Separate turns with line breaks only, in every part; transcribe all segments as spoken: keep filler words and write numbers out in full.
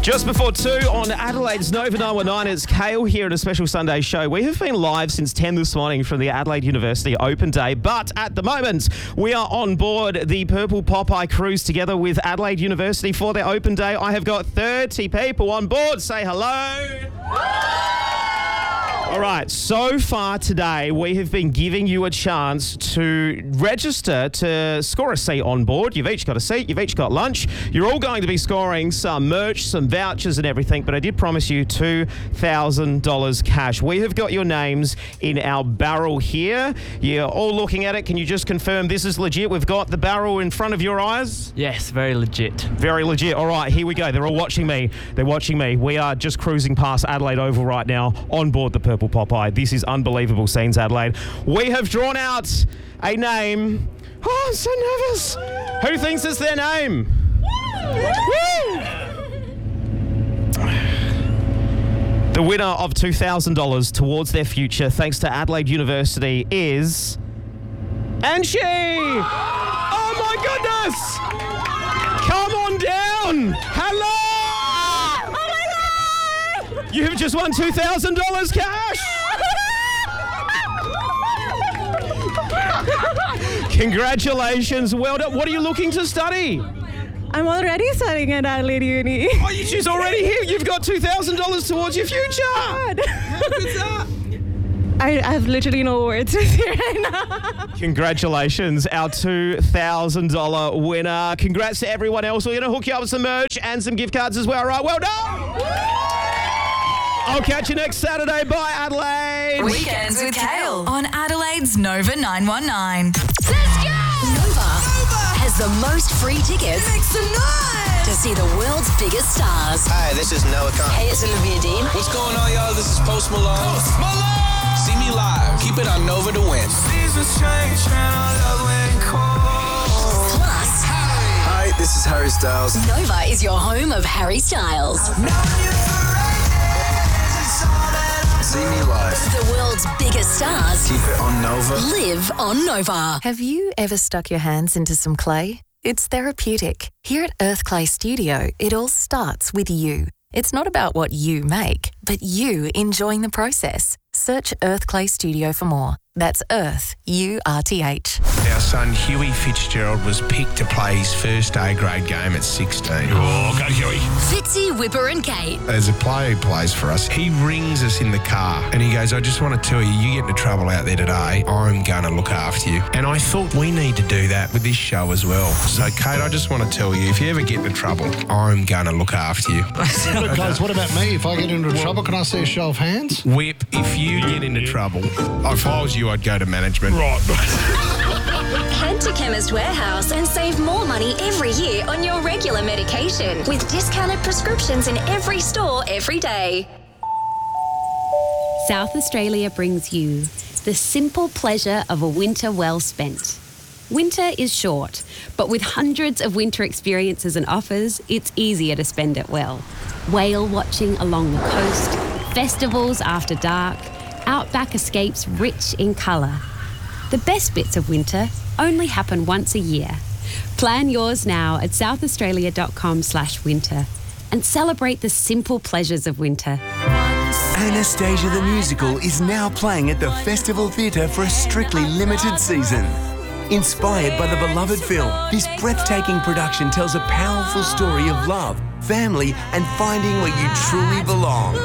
Just before two on Adelaide's Nova nine one nine, it's Kale here at a special Sunday show. We have been live since ten this morning from the Adelaide University Open Day, but at the moment we are on board the Purple Popeye cruise together with Adelaide University for their Open Day. I have got thirty people on board. Say hello. All right, so far today we have been giving you a chance to register to score a seat on board. You've each got a seat, you've each got lunch. You're all going to be scoring some merch, some vouchers and everything, but I did promise you two thousand dollars cash. We have got your names in our barrel here. You're all looking at it. Can you just confirm this is legit? We've got the barrel in front of your eyes?
Yes, very legit.
Very legit. All right, here we go. They're all watching me. They're watching me. We are just cruising past Adelaide Oval right now on board the Purple Popeye. This is unbelievable scenes, Adelaide. We have drawn out a name. Oh, I'm so nervous. Who thinks it's their name? Woo! The winner of two thousand dollars towards their future, thanks to Adelaide University, is Angie. Oh, my goodness. Come on down. Hello. You have just won two thousand dollars cash! Congratulations, well done. What are you looking to study?
I'm already studying at Adelaide Uni.
Oh, she's already here. You've got two thousand dollars towards your future.
God.
How good's that?
I, I have literally no words to say right now.
Congratulations, our two thousand dollars winner. Congrats to everyone else. We're going to hook you up with some merch and some gift cards as well. All right, well done. I'll catch you next Saturday. Bye, Adelaide.
Weekends with Kale on Adelaide's Nova nine one nine.
Let's go!
Nova, Nova has the most free tickets
Make some noise!
to see the world's biggest stars.
Hi, this is Noah Khan.
Hey, it's Olivia Dean.
What's going on, y'all? This is Post Malone. Post Malone! See me live. Keep it on Nova to win.
Seasons change, and I love when it cold.
Plus,
Hi, this is Harry Styles.
Nova is your home of Harry Styles.
See me live.
The world's biggest stars
Keep it on Nova.
live on Nova. Have you ever stuck your hands into some clay? It's therapeutic. Here at Earth Clay Studio, it all starts with you. It's not about what you make, but you enjoying the process. Search Earth Clay Studio for more. That's Earth, U R T H.
Our son Huey Fitzgerald was picked to play his first A-grade game at sixteen.
Oh, go Huey.
Fitzy, Whipper and Kate.
There's a player who plays for us. He rings us in the car and he goes, I just want to tell you, you get into trouble out there today, I'm going to look after you. And I thought we need to do that with this show as well. So, Kate, I just want to tell you, if you ever get into trouble, I'm going to look after you.
But guys, what about me? If I get into trouble, can I see a show of hands?
Whip, if you get into trouble, if I was you, I'd go to management.
Right.
Head to Chemist Warehouse and save more money every year on your regular medication with discounted prescriptions in every store every day.
South Australia brings you the simple pleasure of a winter well spent. Winter is short, but with hundreds of winter experiences and offers, it's easier to spend it well. Whale watching along the coast, festivals after dark, outback escapes rich in colour. The best bits of winter only happen once a year. Plan yours now at southaustralia.com slash winter and celebrate the simple pleasures of winter.
Anastasia the Musical is now playing at the Festival Theatre for a strictly limited season. Inspired by the beloved film, this breathtaking production tells a powerful story of love, family, and finding where you truly belong.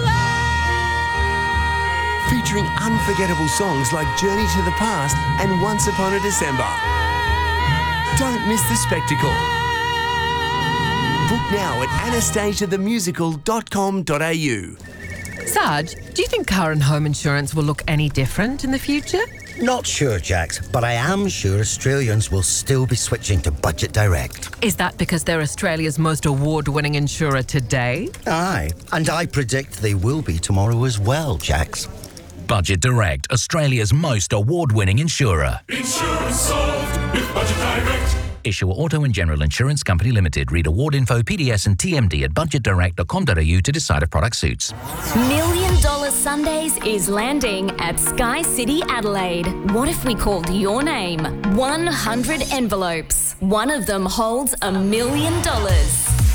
Featuring unforgettable songs like Journey to the Past and Once Upon a December. Don't miss the spectacle. Book now at anastasia the musical dot com dot a u.
Sarge, do you think car and home insurance will look any different in the future?
Not sure, Jax, but I am sure Australians will still be switching to Budget Direct.
Is that because they're Australia's most award-winning insurer today?
Aye, and I predict they will be tomorrow as well, Jax.
Budget Direct, Australia's most award-winning insurer.
Insurance solved with Budget Direct.
Issuer Auto and General Insurance Company Limited. Read award info, P D S and T M D at budget direct dot com dot a u to decide if product suits.
Million Dollar Sundays is landing at Sky City, Adelaide. What if we called your name? one hundred envelopes. One of them holds a million dollars.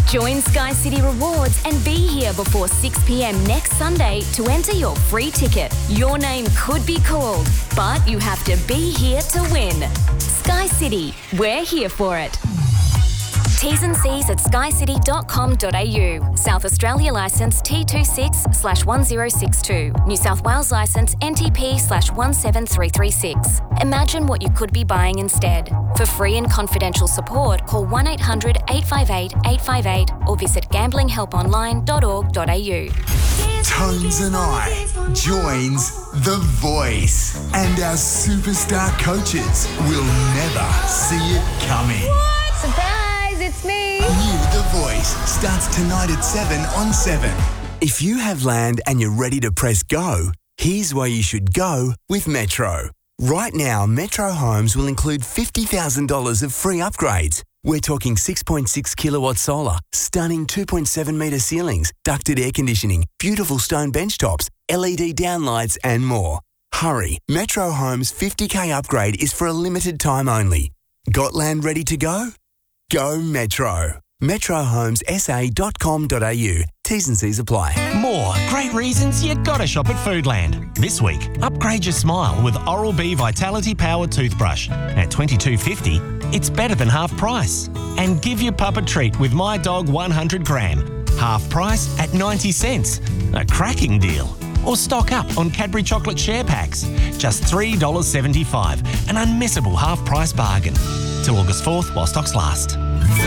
Join Sky City Rewards and be here before six p.m. next Sunday to enter your free ticket. Your name could be called, but you have to be here to win. Sky City, we're here for it. T's and C's at sky city dot com dot a u. South Australia licence T twenty-six slash one zero six two. New South Wales licence N T P slash one seven three three six. Imagine what you could be buying instead. For free and confidential support, call one eight hundred eight five eight eight five eight or visit gambling help online dot org dot a u.
Tones and I joins The Voice, and our superstar coaches will never see it coming.
What? Surprise, it's me.
New The Voice starts tonight at seven on seven.
If you have land and you're ready to press go, here's where you should go with Metro. Right now, Metro Homes will include fifty thousand dollars of free upgrades. We're talking six point six kilowatt solar, stunning two point seven metre ceilings, ducted air conditioning, beautiful stone bench tops, L E D downlights and more. Hurry, Metro Homes fifty K upgrade is for a limited time only. Got land ready to go? Go Metro. metro homes s a dot com dot a u. T's and C's apply.
More great reasons you gotta shop at Foodland. This week, upgrade your smile with Oral-B Vitality Power Toothbrush. At twenty-two fifty, it's better than half price. And give your pup a treat with My Dog one hundred gram. Half price at ninety cents. A cracking deal. Or stock up on Cadbury Chocolate Share Packs. Just three dollars seventy-five. An unmissable half price bargain. Till August fourth while stocks last.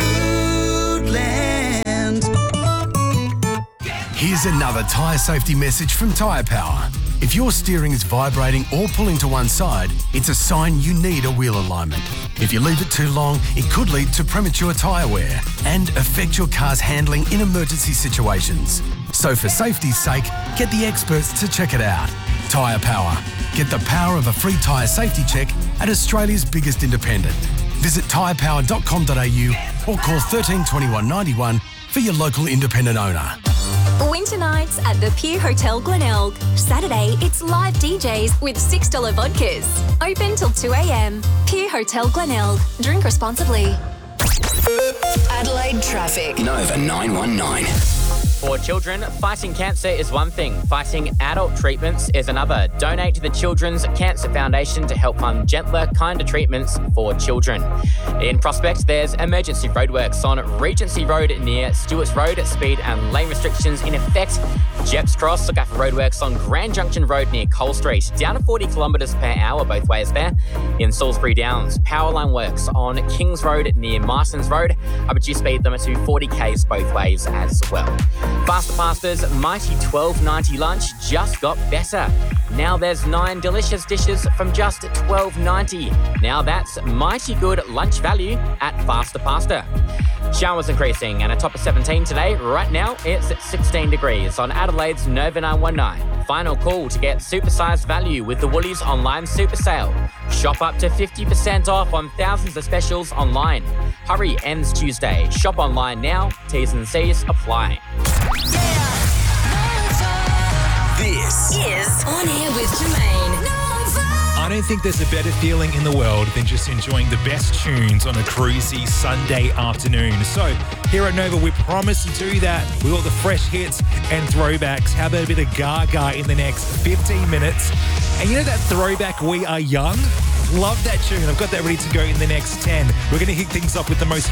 Here's another tyre safety message from Tyre Power. If your steering is vibrating or pulling to one side, it's a sign you need a wheel alignment. If you leave it too long, it could lead to premature tyre wear and affect your car's handling in emergency situations. So for safety's sake, get the experts to check it out. Tyre Power. Get the power of a free tyre safety check at Australia's biggest independent. Visit tyre power dot com dot a u or call one three two one, nine one for your local independent owner.
Winter nights at the Pier Hotel Glenelg. Saturday, it's live D Js with six dollars vodkas. Open till two a.m. Pier Hotel Glenelg. Drink responsibly.
Adelaide traffic.
Nova nine one nine.
For children, fighting cancer is one thing. Fighting adult treatments is another. Donate to the Children's Cancer Foundation to help fund gentler, kinder treatments for children. In Prospect, there's emergency roadworks on Regency Road near Stewarts Road. Speed and lane restrictions in effect. Jepps Cross, look out for roadworks on Grand Junction Road near Cole Street. Down to forty kilometres per hour both ways there. In Salisbury Downs, powerline works on Kings Road near Marston's Road. Up at speed limit to forty k's both ways as well. Faster Pasta's Mighty twelve ninety lunch just got better. Now there's nine delicious dishes from just twelve ninety. Now that's mighty good lunch value at Faster Pasta. Showers increasing and a top of seventeen today. Right now it's at sixteen degrees on Adelaide's Nova nine one nine. Final call to get supersized value with the Woolies online super sale. Shop up to fifty percent off on thousands of specials online. Hurry ends Tuesday. Shop online now. T's and C's apply.
This is On Air with Jermaine.
I don't think there's a better feeling in the world than just enjoying the best tunes on a cruisy Sunday afternoon. So here at Nova, we promise to do that with all the fresh hits and throwbacks. How about a bit of Gaga in the next fifteen minutes? And you know that throwback We Are Young? Love that tune. I've got that ready to go in the next ten. We're going to kick things off with the most